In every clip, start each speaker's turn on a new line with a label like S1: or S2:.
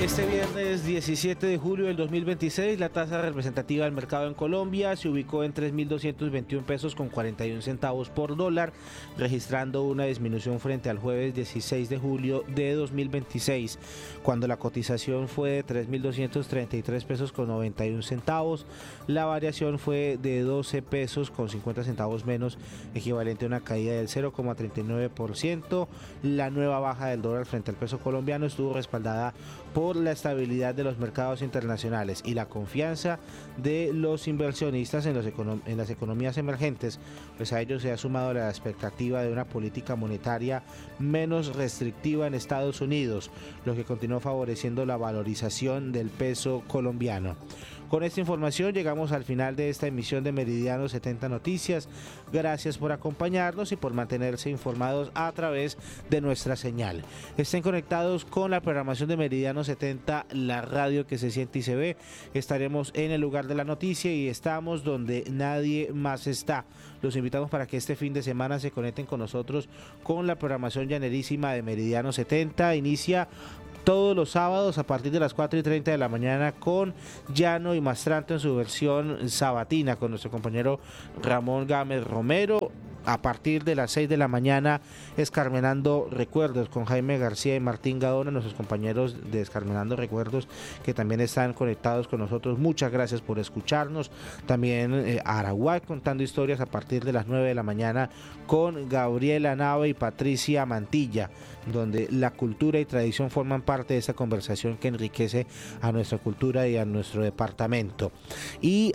S1: Este viernes 17 de julio del 2026, la tasa representativa del mercado en Colombia se ubicó en 3.221 pesos con 41 centavos por dólar, registrando una disminución frente al jueves 16 de julio de 2026, cuando la cotización fue de 3.233 pesos con 91 centavos. La variación fue de 12 pesos con 50 centavos menos, equivalente a una caída del 0,39%. La nueva baja del dólar frente al peso colombiano estuvo respaldada por la estabilidad de los mercados internacionales y la confianza de los inversionistas en las economías emergentes, pues a ello se ha sumado la expectativa de una política monetaria menos restrictiva en Estados Unidos, lo que continuó favoreciendo la valorización del peso colombiano. Con esta información llegamos al final de esta emisión de Meridiano 70 Noticias. Gracias por acompañarnos y por mantenerse informados a través de nuestra señal. Estén conectados con la programación de Meridiano 70, la radio que se siente y se ve. Estaremos en el lugar de la noticia y estamos donde nadie más está. Los invitamos para que este fin de semana se conecten con nosotros con la programación llanerísima de Meridiano 70. Inicia todos los sábados a partir de las 4:30 de la mañana con Llano y Mastranto en su versión sabatina con nuestro compañero Ramón Gámez Romero. A partir de las 6 de la mañana, Escarmenando Recuerdos con Jaime García y Martín Gadona, nuestros compañeros de Escarmenando Recuerdos, que también están conectados con nosotros. Muchas gracias por escucharnos. También Araguay contando historias a partir de las 9 de la mañana con Gabriela Nava y Patricia Mantilla, donde la cultura y tradición forman parte de esa conversación que enriquece a nuestra cultura y a nuestro departamento. Y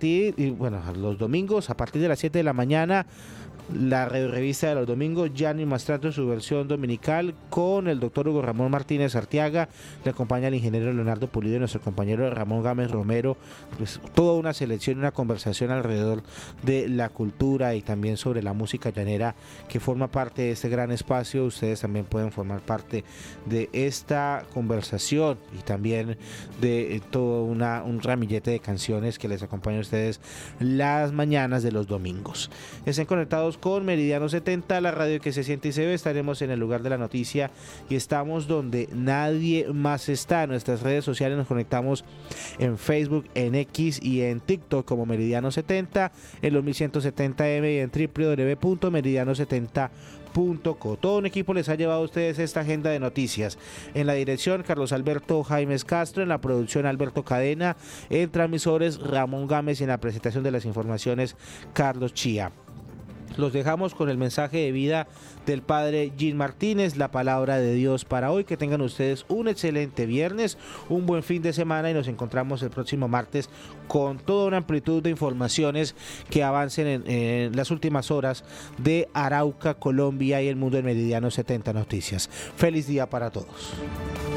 S1: los domingos, a partir de las 7 de la mañana, la revista de los domingos, Llano y Mastranto en su versión dominical con el doctor Hugo Ramón Martínez Arteaga. Le acompaña el ingeniero Leonardo Pulido y nuestro compañero Ramón Gámez Romero. Pues toda una selección, una conversación alrededor de la cultura y también sobre la música llanera que forma parte de este gran espacio. Ustedes también pueden formar parte de esta conversación y también de todo un ramillete de canciones que les acompaña a ustedes las mañanas de los domingos. Estén conectados con Meridiano 70, la radio que se siente y se ve. Estaremos en el lugar de la noticia y estamos donde nadie más está. En nuestras redes sociales nos conectamos en Facebook, en X y en TikTok como Meridiano 70, en los 1170M y en www.meridiano70.co. Todo un equipo les ha llevado a ustedes esta agenda de noticias. En la dirección, Carlos Alberto Jaimes Castro. En la producción, Alberto Cadena. En transmisores, Ramón Gámez. Y en la presentación de las informaciones, Carlos Chía. Los dejamos con el mensaje de vida del padre Gil Martínez, la palabra de Dios para hoy. Que tengan ustedes un excelente viernes, un buen fin de semana y nos encontramos el próximo martes con toda una amplitud de informaciones que avancen en las últimas horas de Arauca, Colombia y el mundo en Meridiano 70 Noticias. Feliz día para todos.